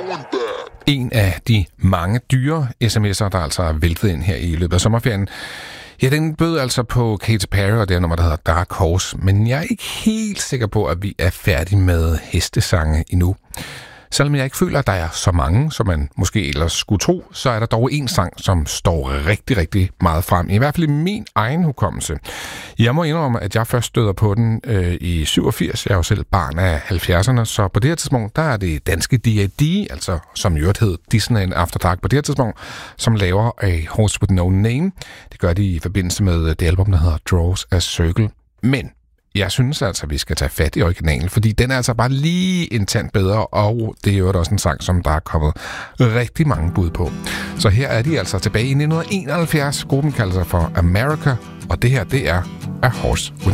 En af de mange dyre sms'er, der altså er væltet ind her i løbet af sommerferien, ja, den bød altså på Katy Perry og det nummer, der hedder Dark Horse. Men jeg er ikke helt sikker på, at vi er færdige med hestesange endnu. Selvom jeg ikke føler, at der er så mange, som man måske ellers skulle tro, så er der dog en sang, som står rigtig, rigtig meget frem. I hvert fald i min egen hukommelse. Jeg må indrømme, at jeg først støder på den i 87. Jeg er jo selv barn af 70'erne, så på det her tidspunkt, der er det danske D.A.D., altså som i øvrigt hed Disneyland After Dark på det her tidspunkt, som laver A Horse With No Name. Det gør de i forbindelse med det album, der hedder Draws a Circle. Men jeg synes altså, at vi skal tage fat i originalen, fordi den er altså bare lige en tand bedre, og det er jo også en sang, som der er kommet rigtig mange bud på. Så her er de altså tilbage i 1971. Gruppen kalder sig for America, og det her, det er A Horse With